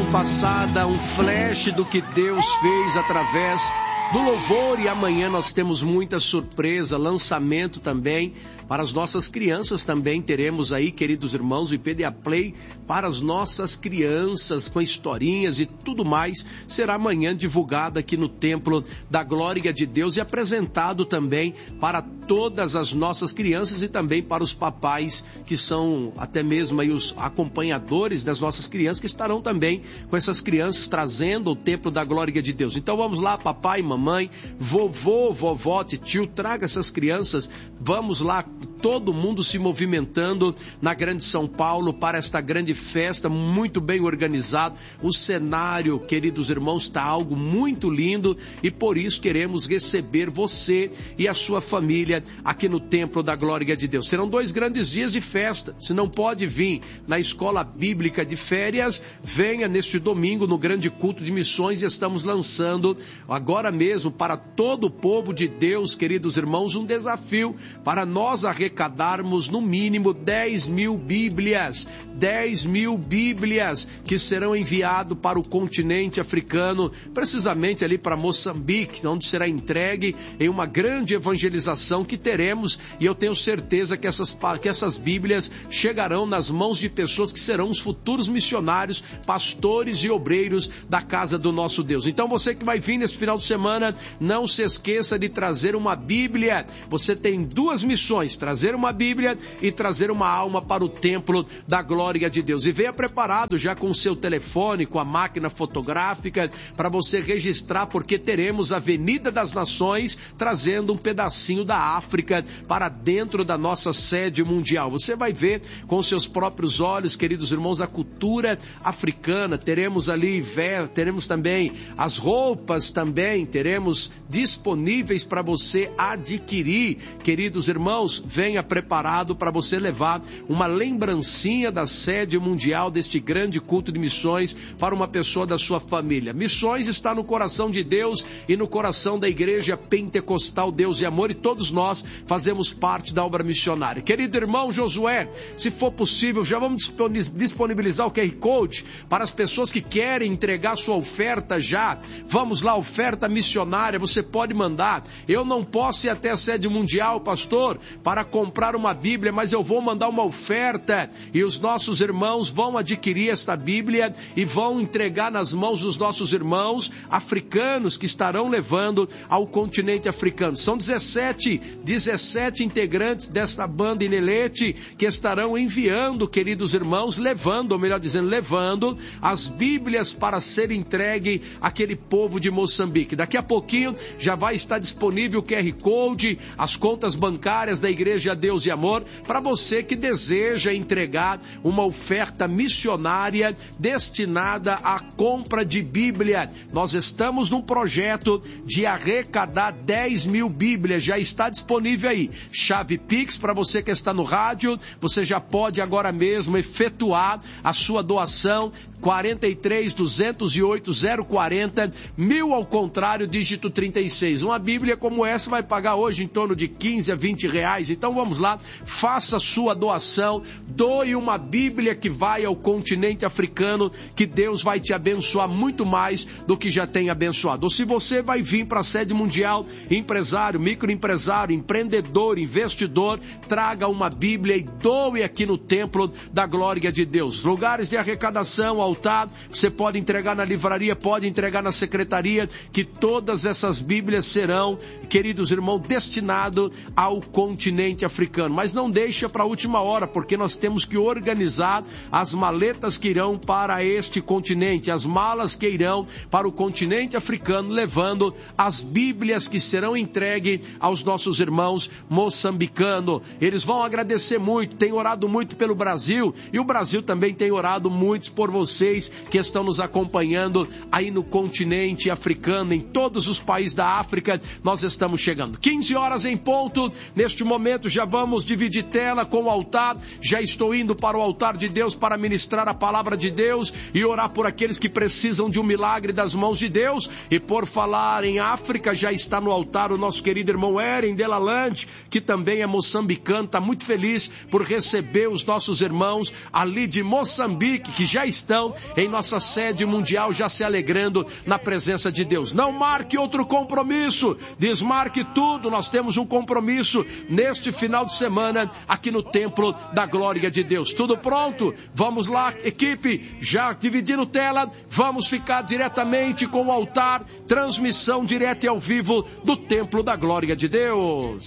passada, um flash do que Deus fez através do louvor, e amanhã nós temos muita surpresa, lançamento também para as nossas crianças. Também teremos aí, queridos irmãos, o IPDA Play para as nossas crianças, com historinhas e tudo mais. Será amanhã divulgado aqui no Templo da Glória de Deus e apresentado também para todas as nossas crianças e também para os papais que são até mesmo aí os acompanhadores das nossas crianças, que estarão também com essas crianças trazendo o Templo da Glória de Deus. Então vamos lá, papai, mamãe, vovô, vovó, tio, traga essas crianças, vamos lá, todo mundo se movimentando na Grande São Paulo para esta grande festa, muito bem organizado. O cenário, queridos irmãos, está algo muito lindo e por isso queremos receber você e a sua família aqui no Templo da Glória de Deus. Serão 2 grandes dias de festa. Se não pode vir na Escola Bíblica de Férias, venha neste domingo no grande culto de missões, e estamos lançando agora mesmo para todo o povo de Deus, queridos irmãos, um desafio para nós arrecadarmos no mínimo 10.000 Bíblias, 10.000 Bíblias que serão enviadas para o continente africano, precisamente ali para Moçambique, onde será entregue em uma grande evangelização que teremos, e eu tenho certeza que essas Bíblias chegarão nas mãos de pessoas que serão os futuros missionários, pastores e obreiros da casa do nosso Deus. Então você que vai vir nesse final de semana, não se esqueça de trazer uma Bíblia. Você tem 2 missões, trazer uma Bíblia e trazer uma alma para o Templo da Glória de Deus. E venha preparado já com o seu telefone, com a máquina fotográfica, para você registrar, porque teremos a Avenida das Nações trazendo um pedacinho da África para dentro da nossa sede mundial. Você vai ver com seus próprios olhos, queridos irmãos, a cultura africana. Teremos ali, teremos também as roupas, também teremos disponíveis para você adquirir. Queridos irmãos, venha preparado para você levar uma lembrancinha da sede mundial deste grande culto de missões para uma pessoa da sua família. Missões está no coração de Deus e no coração da Igreja Pentecostal Deus e Amor, e todos nós fazemos parte da obra missionária. Querido irmão Josué, se for possível, já vamos disponibilizar o QR Code para as pessoas que querem entregar sua oferta já. Vamos lá, oferta missionária, você pode mandar. Eu não posso ir até a sede mundial, pastor, para comprar uma Bíblia, mas eu vou mandar uma oferta e os nossos irmãos vão adquirir esta Bíblia e vão entregar nas mãos dos nossos irmãos africanos que estarão levando ao continente africano. São 17 integrantes desta banda Inelete que estarão enviando, queridos irmãos, levando, ou melhor dizendo, levando as Bíblias para ser entregue àquele povo de Moçambique. Daqui a pouquinho já vai estar disponível o QR Code, as contas bancárias da Igreja Deus e Amor, para você que deseja entregar uma oferta missionária destinada à compra de Bíblia. Nós estamos num projeto de arrecadar 10.000 Bíblias, já está disponível aí. Chave Pix, para você que está no rádio, você já pode agora mesmo efetuar a sua doação, 43-208-040, 1000 ao contrário, dígito 36. Uma Bíblia como essa vai pagar hoje em torno de 15 a 20 reais. Então vamos lá, faça a sua doação, doe uma Bíblia que vai ao continente africano, que Deus vai te abençoar muito mais do que já tem abençoado. Ou se você vai vir para a sede mundial, empresário, microempresário, empreendedor, investidor, traga uma Bíblia e doe aqui no Templo da Glória de Deus. Lugares de arrecadação, altar, você pode entregar na livraria, pode entregar na secretaria, que todas essas Bíblias serão, queridos irmãos, destinadas ao continente africano. Mas não deixa para a última hora, porque nós temos que organizar as maletas que irão para este continente, as malas que irão para o continente africano, levando as Bíblias que serão entregues aos nossos irmãos moçambicanos. Eles vão agradecer muito, têm orado muito pelo Brasil, e o Brasil também tem orado muito por vocês que estão nos acompanhando aí no continente africano, em todos os países da África. Nós estamos chegando. 15 horas em ponto, neste momento já vamos dividir tela com o altar. Já estou indo para o altar de Deus para ministrar a palavra de Deus e orar por aqueles que precisam de um milagre das mãos de Deus. E por falar em África, já está no altar o nosso querido irmão Eren Delalande, que também é moçambicano, está muito feliz por receber os nossos irmãos ali de Moçambique, que já estão estão em nossa sede mundial já se alegrando na presença de Deus. Não marque outro compromisso, desmarque tudo. Nós temos um compromisso neste final de semana aqui no Templo da Glória de Deus. Tudo pronto? Vamos lá, equipe, já dividindo tela, vamos ficar diretamente com o altar, transmissão direta e ao vivo do Templo da Glória de Deus.